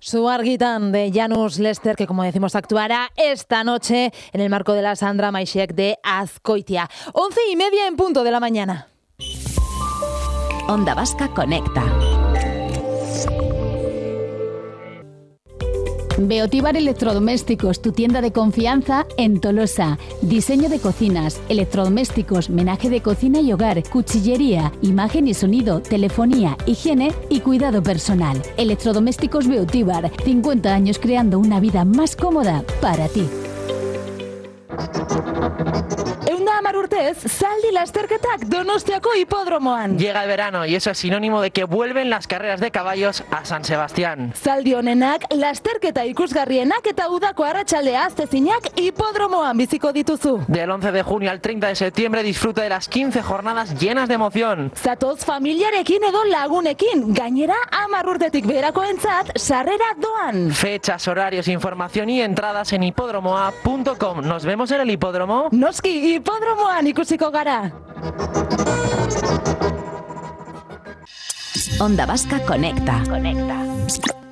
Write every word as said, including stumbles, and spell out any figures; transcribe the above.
Su Argitan de Janus Lester, que como decimos actuará esta noche en el marco de la Sandra Maixek de Azkoitia. Once y media en punto de la mañana. Onda Vasca Conecta. Beotíbar Electrodomésticos, tu tienda de confianza en Tolosa. Diseño de cocinas, electrodomésticos, menaje de cocina y hogar, cuchillería, imagen y sonido, telefonía, higiene y cuidado personal. Electrodomésticos Beotíbar, cincuenta años creando una vida más cómoda para ti. Eunda hamar urtez, zaldi lasterketak Donostiako hipodromoan. Llega el verano y eso es sinónimo de que vuelven las carreras de caballos a San Sebastián. Zaldi honenak, lasterketa ikusgarrienak eta udako arratsaldea aztezinak hipodromoan biziko dituzu. Del once de junio al treinta de septiembre disfruta de las quince jornadas llenas de emoción. Zatoz familiarekin edo lagunekin, gainera hamar urtetik beherakoentzat sarrera doan. Fechas, horarios, información y entradas en hipodromoa punto com. Nos vemos en el hipódromo. Noski, hipodromoan ikusiko gara. Onda Vasca Conecta. Conecta.